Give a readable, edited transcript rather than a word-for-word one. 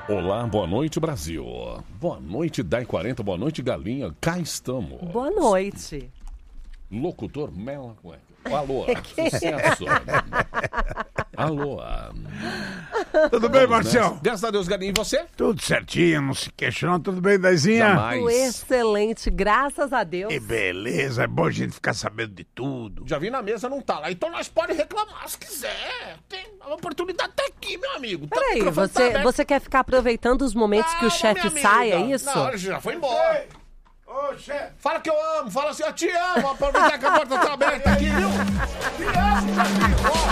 Olá, boa noite, Brasil. Boa noite, Dai 40, boa noite, Galinha. Cá estamos. Boa noite. Locutor Mela Cueca. Alô, sucesso. Alô. Tudo bem, Marcião? Graças a Deus, Galinha. E você? Tudo certinho, não se queixa não. Tudo bem, Daizinha? Jamais. Excelente, graças a Deus. Que beleza, é bom a gente ficar sabendo de tudo. Já vi na mesa, não tá lá. Então nós podemos reclamar se quiser. Tem a oportunidade tá aqui, meu amigo. Tá, Peraí, microfone tá aberto. você quer ficar aproveitando os momentos que o chefe minha sai, é amiga. isso? Não, já foi embora. Ô, chefe! Fala que eu amo, fala assim, eu te amo. Aproveitar que a porta tá aberta aqui, viu? Te amo, meu amigo. Ó.